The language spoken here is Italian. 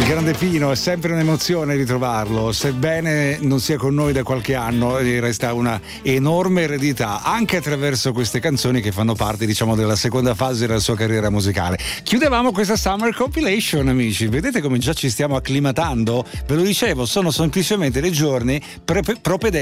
grande Pino, è sempre un'emozione ritrovarlo, sebbene non sia con noi da qualche anno, resta una enorme eredità anche attraverso queste canzoni che fanno parte, diciamo, della seconda fase della sua carriera musicale. Chiudevamo questa Summer Compilation, amici, vedete come già ci stiamo acclimatando? Ve lo dicevo, sono semplicemente dei giorni propedeutici